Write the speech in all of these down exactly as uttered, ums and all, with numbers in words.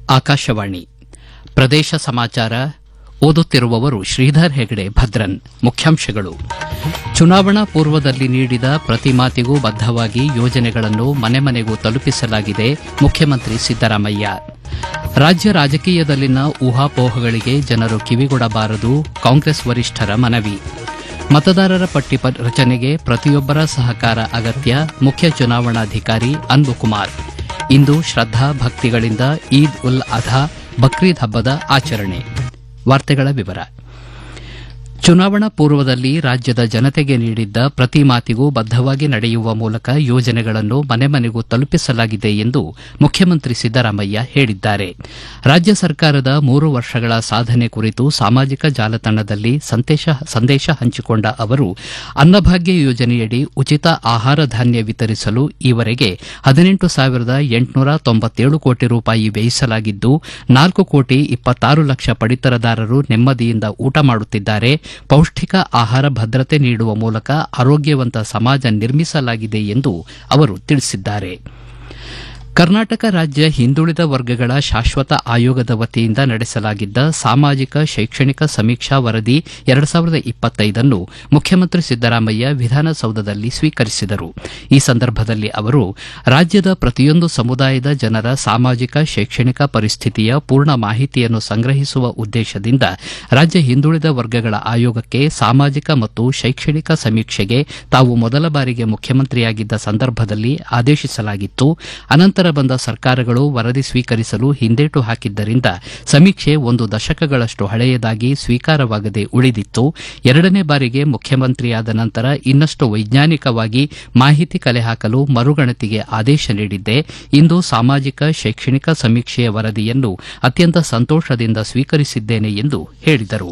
ಆಕಾಶವಾಣಿ ಪ್ರದೇಶ ಸಮಾಚಾರ ಓದುತ್ತಿರುವವರು ಶ್ರೀಧರ್ ಹೆಗಡೆ ಭದ್ರನ್. ಮುಖ್ಯಾಂಶಗಳು: ಚುನಾವಣಾ ಪೂರ್ವದಲ್ಲಿ ನೀಡಿದ ಪ್ರತಿ ಮಾತಿಗೂ ಬದ್ದವಾಗಿ ಯೋಜನೆಗಳನ್ನು ಮನೆ ಮನೆಗೂ ತಲುಪಿಸಲಾಗಿದೆ. ಮುಖ್ಯಮಂತ್ರಿ ಸಿದ್ದರಾಮಯ್ಯ. ರಾಜ್ಯ ರಾಜಕೀಯದಲ್ಲಿನ ಊಹಾಪೋಹಗಳಿಗೆ ಜನರು ಕಿವಿಗೊಡಬಾರದು. ಕಾಂಗ್ರೆಸ್ ವರಿಷ್ಠರ ಮನವಿ. ಮತದಾರರ ಪಟ್ಟಿ ರಚನೆಗೆ ಪ್ರತಿಯೊಬ್ಬರ ಸಹಕಾರ ಅಗತ್ಯ. ಮುಖ್ಯ ಚುನಾವಣಾಧಿಕಾರಿ ಅನ್ಬುಕುಮಾರ್. ಇಂದು ಶ್ರದ್ದಾ ಭಕ್ತಿಗಳಿಂದ ಈದ್ ಉಲ್ ಅಧಾ ಬಕ್ರೀದ್ ಹಬ್ಬದ ಆಚರಣೆ. ವಾರ್ತೆಗಳ ವಿವರ. ಚುನಾವಣಾ ಪೂರ್ವದಲ್ಲಿ ರಾಜ್ಯದ ಜನತೆಗೆ ನೀಡಿದ್ದ ಪ್ರತಿ ಮಾತಿಗೂ ಬದ್ದವಾಗಿ ನಡೆಯುವ ಮೂಲಕ ಯೋಜನೆಗಳನ್ನು ಮನೆ ಮನೆಗೂ ತಲುಪಿಸಲಾಗಿದೆ ಎಂದು ಮುಖ್ಯಮಂತ್ರಿ ಸಿದ್ದರಾಮಯ್ಯ ಹೇಳಿದ್ದಾರೆ. ರಾಜ್ಯ ಸರ್ಕಾರದ ಮೂರು ವರ್ಷಗಳ ಸಾಧನೆ ಕುರಿತು ಸಾಮಾಜಿಕ ಜಾಲತಾಣದಲ್ಲಿ ಸಂದೇಶ ಹಂಚಿಕೊಂಡ ಅವರು, ಅನ್ನಭಾಗ್ಯ ಯೋಜನೆಯಡಿ ಉಚಿತ ಆಹಾರ ಧಾನ್ಯ ವಿತರಿಸಲು ಈವರೆಗೆ ಹದಿನೆಂಟು ಸಾವಿರದ ಎಂಟುನೂರ ತೊಂಬತ್ತೇಳು ಕೋಟಿ ರೂಪಾಯಿ ವ್ಯಯಿಸಲಾಗಿದ್ದು, ನಾಲ್ಕು ಕೋಟಿ ಇಪ್ಪತ್ತಾರು ಲಕ್ಷ ಪಡಿತರದಾರರು ನೆಮ್ಮದಿಯಿಂದ ಊಟ ಮಾಡುತ್ತಿದ್ದಾರೆ. ಪೌಷ್ಟಿಕ ಆಹಾರ ಭದ್ರತೆ ನೀಡುವ ಮೂಲಕ ಆರೋಗ್ಯವಂತ ಸಮಾಜ ನಿರ್ಮಿಸಲಾಗಿದೆ ಎಂದು ಅವರು ತಿಳಿಸಿದ್ದಾರೆ. ಕರ್ನಾಟಕ ರಾಜ್ಯ ಹಿಂದುಳಿದ ವರ್ಗಗಳ ಶಾಶ್ವತ ಆಯೋಗದ ವತಿಯಿಂದ ನಡೆಸಲಾಗಿದ್ದ ಸಾಮಾಜಿಕ ಶೈಕ್ಷಣಿಕ ಸಮೀಕ್ಷಾ ವರದಿ ಎರಡು ಸಾವಿರದ ಇಪ್ಪತ್ತೈದನ್ನು ಮುಖ್ಯಮಂತ್ರಿ ಸಿದ್ದರಾಮಯ್ಯ ವಿಧಾನಸೌಧದಲ್ಲಿ ಸ್ವೀಕರಿಸಿದರು. ಈ ಸಂದರ್ಭದಲ್ಲಿ ಅವರು, ರಾಜ್ಯದ ಪ್ರತಿಯೊಂದು ಸಮುದಾಯದ ಜನರ ಸಾಮಾಜಿಕ ಶೈಕ್ಷಣಿಕ ಪರಿಸ್ಥಿತಿಯ ಪೂರ್ಣ ಮಾಹಿತಿಯನ್ನು ಸಂಗ್ರಹಿಸುವ ಉದ್ದೇಶದಿಂದ ರಾಜ್ಯ ಹಿಂದುಳಿದ ವರ್ಗಗಳ ಆಯೋಗಕ್ಕೆ ಸಾಮಾಜಿಕ ಮತ್ತು ಶೈಕ್ಷಣಿಕ ಸಮೀಕ್ಷೆಗೆ ತಾವು ಮೊದಲ ಬಾರಿಗೆ ಮುಖ್ಯಮಂತ್ರಿಯಾಗಿದ್ದ ಸಂದರ್ಭದಲ್ಲಿ ಆದೇಶಿಸಲಾಗಿತ್ತು. ಅನಂತರ ಬಂದ ಸರ್ಕಾರಗಳು ವರದಿ ಸ್ವೀಕರಿಸಲು ಹಿಂದೇಟು ಹಾಕಿದ್ದರಿಂದ ಸಮೀಕ್ಷೆ ಒಂದು ದಶಕಗಳಷ್ಟು ಹಳೆಯದಾಗಿ ಸ್ವೀಕಾರವಾಗದೆ ಉಳಿದಿತ್ತು. ಎರಡನೇ ಬಾರಿಗೆ ಮುಖ್ಯಮಂತ್ರಿಯಾದ ನಂತರ ಇನ್ನಷ್ಟು ವೈಜ್ಞಾನಿಕವಾಗಿ ಮಾಹಿತಿ ಕಲೆ ಹಾಕಲು ಮರುಗಣತಿಗೆ ಆದೇಶ ನೀಡಿದ್ದೆ. ಇಂದು ಸಾಮಾಜಿಕ ಶೈಕ್ಷಣಿಕ ಸಮೀಕ್ಷೆಯ ವರದಿಯನ್ನು ಅತ್ಯಂತ ಸಂತೋಷದಿಂದ ಸ್ವೀಕರಿಸಿದ್ದೇನೆ ಎಂದು ಹೇಳಿದರು.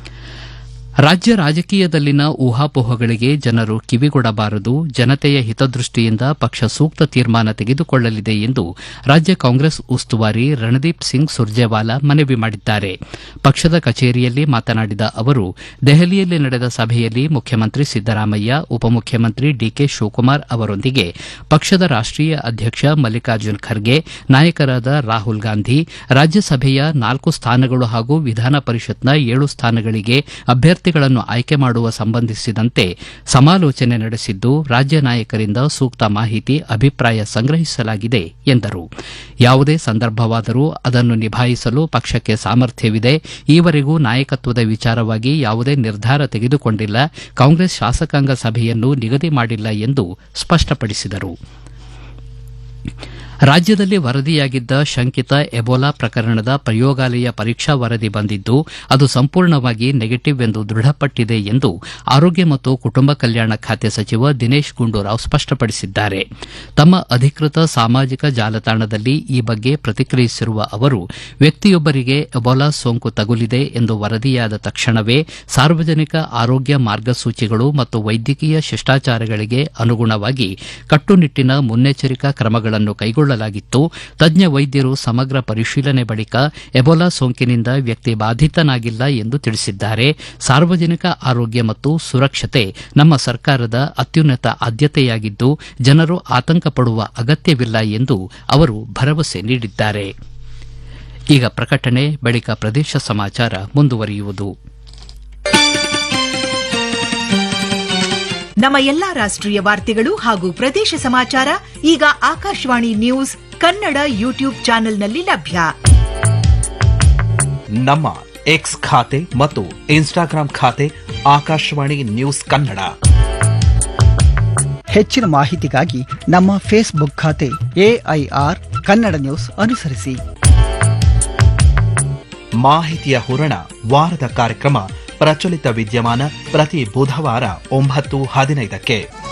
ರಾಜ್ಯ ರಾಜಕೀಯದಲ್ಲಿನ ಊಹಾಪೋಹಗಳಿಗೆ ಜನರು ಕಿವಿಗೊಡಬಾರದು. ಜನತೆಯ ಹಿತದೃಷ್ಟಿಯಿಂದ ಪಕ್ಷ ಸೂಕ್ತ ತೀರ್ಮಾನ ತೆಗೆದುಕೊಳ್ಳಲಿದೆ ಎಂದು ರಾಜ್ಯ ಕಾಂಗ್ರೆಸ್ ಉಸ್ತುವಾರಿ ರಣದೀಪ್ ಸಿಂಗ್ ಸುರ್ಜೇವಾಲಾ ಮನವಿ ಮಾಡಿದ್ದಾರೆ. ಪಕ್ಷದ ಕಚೇರಿಯಲ್ಲಿ ಮಾತನಾಡಿದ ಅವರು, ದೆಹಲಿಯಲ್ಲಿ ನಡೆದ ಸಭೆಯಲ್ಲಿ ಮುಖ್ಯಮಂತ್ರಿ ಸಿದ್ದರಾಮಯ್ಯ, ಉಪಮುಖ್ಯಮಂತ್ರಿ ಡಿಕೆ ಶಿವಕುಮಾರ್ ಅವರೊಂದಿಗೆ ಪಕ್ಷದ ರಾಷ್ಟೀಯ ಅಧ್ಯಕ್ಷ ಮಲ್ಲಿಕಾರ್ಜುನ್ ಖರ್ಗೆ, ನಾಯಕರಾದ ರಾಹುಲ್ ಗಾಂಧಿ, ರಾಜ್ಯಸಭೆಯ ನಾಲ್ಕು ಸ್ಥಾನಗಳು ಹಾಗೂ ವಿಧಾನ ಪರಿಷತ್ನ ಏಳು ಸ್ಥಾನಗಳಿಗೆ ಅಭ್ಯರ್ಥಿ ಗಳನ್ನು ಆಯ್ಕೆ ಮಾಡುವ ಸಂಬಂಧಿಸಿದಂತೆ ಸಮಾಲೋಚನೆ ನಡೆಸಿದ್ದು, ರಾಜ್ಯ ನಾಯಕರಿಂದ ಸೂಕ್ತ ಮಾಹಿತಿ, ಅಭಿಪ್ರಾಯ ಸಂಗ್ರಹಿಸಲಾಗಿದೆ ಎಂದರು. ಯಾವುದೇ ಸಂದರ್ಭವಾದರೂ ಅದನ್ನು ನಿಭಾಯಿಸಲು ಪಕ್ಷಕ್ಕೆ ಸಾಮರ್ಥ್ಯವಿದೆ. ಈವರೆಗೂ ನಾಯಕತ್ವದ ವಿಚಾರವಾಗಿ ಯಾವುದೇ ನಿರ್ಧಾರ ತೆಗೆದುಕೊಂಡಿಲ್ಲ. ಕಾಂಗ್ರೆಸ್ ಶಾಸಕಾಂಗ ಸಭೆಯನ್ನು ನಿಗದಿ ಮಾಡಿಲ್ಲ ಎಂದು ಸ್ಪಷ್ಟಪಡಿಸಿದರು. ರಾಜ್ಯದಲ್ಲಿ ವರದಿಯಾಗಿದ್ದ ಶಂಕಿತ ಎಬೋಲಾ ಪ್ರಕರಣದ ಪ್ರಯೋಗಾಲಯ ಪರೀಕ್ಷಾ ವರದಿ ಬಂದಿದ್ದು, ಅದು ಸಂಪೂರ್ಣವಾಗಿ ನೆಗೆಟಿವ್ ಎಂದು ದೃಢಪಟ್ಟಿದೆ ಎಂದು ಆರೋಗ್ಯ ಮತ್ತು ಕುಟುಂಬ ಕಲ್ಯಾಣ ಖಾತೆ ಸಚಿವ ದಿನೇಶ್ ಗುಂಡೂರಾವ್ ಸ್ಪಷ್ಟಪಡಿಸಿದ್ದಾರೆ. ತಮ್ಮ ಅಧಿಕೃತ ಸಾಮಾಜಿಕ ಜಾಲತಾಣದಲ್ಲಿ ಈ ಬಗ್ಗೆ ಪ್ರತಿಕ್ರಿಯಿಸಿರುವ ಅವರು, ವ್ಯಕ್ತಿಯೊಬ್ಬರಿಗೆ ಎಬೋಲಾ ಸೋಂಕು ತಗುಲಿದೆ ಎಂದು ವರದಿಯಾದ ತಕ್ಷಣವೇ ಸಾರ್ವಜನಿಕ ಆರೋಗ್ಯ ಮಾರ್ಗಸೂಚಿಗಳು ಮತ್ತು ವೈದ್ಯಕೀಯ ಶಿಷ್ಟಾಚಾರಗಳಿಗೆ ಅನುಗುಣವಾಗಿ ಕಟ್ಟುನಿಟ್ಟಿನ ಮುನ್ನೆಚ್ಚರಿಕಾ ಕ್ರಮಗಳನ್ನು ಕೈಗೊಳ್ಳಲಾಗಿದೆ. ತಜ್ಞ ವೈದ್ಯರು ಸಮಗ್ರ ಪರಿಶೀಲನೆ ಬಳಿಕ ಎಬೋಲಾ ಸೋಂಕಿನಿಂದ ವ್ಯಕ್ತಿ ಬಾಧಿತನಾಗಿಲ್ಲ ಎಂದು ತಿಳಿಸಿದ್ದಾರೆ. ಸಾರ್ವಜನಿಕ ಆರೋಗ್ಯ ಮತ್ತು ಸುರಕ್ಷತೆ ನಮ್ಮ ಸರ್ಕಾರದ ಅತ್ಯುನ್ನತ ಆದ್ಯತೆಯಾಗಿದ್ದು, ಜನರು ಆತಂಕ ಪಡುವ ಅಗತ್ಯವಿಲ್ಲ ಎಂದು ಅವರು ಭರವಸೆ ನೀಡಿದ್ದಾರೆ. ಈಗ ಪ್ರಕಟಣೆ, ಬಳಿಕ ಪ್ರದೇಶ ಸಮಾಚಾರ ಮುಂದುವರಿಯುವುದು. ನಮ್ಮ ಎಲ್ಲಾ ರಾಷ್ಟ್ರೀಯ ವಾರ್ತೆಗಳು ಹಾಗೂ ಪ್ರದೇಶ ಸಮಾಚಾರ ಈಗ ಆಕಾಶವಾಣಿ ನ್ಯೂಸ್ ಕನ್ನಡ ಯೂಟ್ಯೂಬ್ ಚಾನೆಲ್ನಲ್ಲಿ ಲಭ್ಯ. ನಮ್ಮ ಎಕ್ಸ್ ಖಾತೆ ಮತ್ತು ಇನ್ಸ್ಟಾಗ್ರಾಂ ಖಾತೆ ಆಕಾಶವಾಣಿ ನ್ಯೂಸ್ ಕನ್ನಡ. ಹೆಚ್ಚಿನ ಮಾಹಿತಿಗಾಗಿ ನಮ್ಮ ಫೇಸ್ಬುಕ್ ಖಾತೆ ಎಐಆರ್ ಕನ್ನಡ ನ್ಯೂಸ್ ಅನುಸರಿಸಿ. ಮಾಹಿತಿಯ ಹೂರಣ, ವಾರದ ಕಾರ್ಯಕ್ರಮ ಪ್ರಚಲಿತ ವಿದ್ಯಮಾನ ಪ್ರತಿ ಬುಧವಾರ ಒಂಬತ್ತು ಹದಿನೈದಕ್ಕೆ.